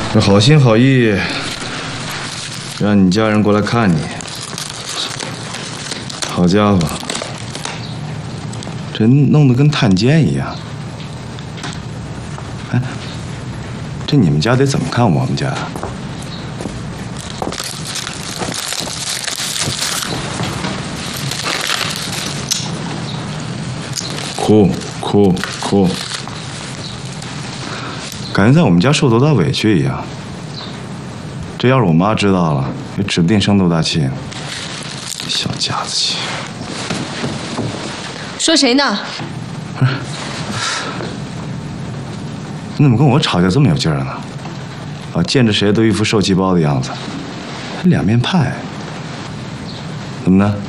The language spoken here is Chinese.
这好心好意，让你家人过来看你。好家伙，这弄得跟探监一样。哎，这你们家得怎么看我们家？哭，感觉在我们家受多大委屈一样。这要是我妈知道了，也指不定生多大气呢。小家子气。 说谁呢？ 不是，你怎么跟我吵架这么有劲儿呢？啊，见着谁都一副受气包的样子，还两面派。怎么呢？